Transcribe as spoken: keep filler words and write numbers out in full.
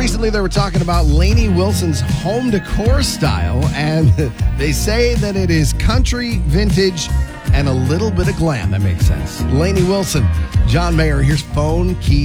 recently they were talking about Lainey Wilson's home decor style, and they say that it is country, vintage, and a little bit of glam. That makes sense. Lainey Wilson, John Mayer, here's Phone Key